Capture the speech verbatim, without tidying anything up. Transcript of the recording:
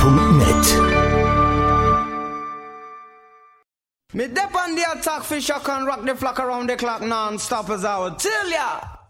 punkt net. Me dep on the attack, fish I can rock the flock around the clock non-stop as I would tell ya.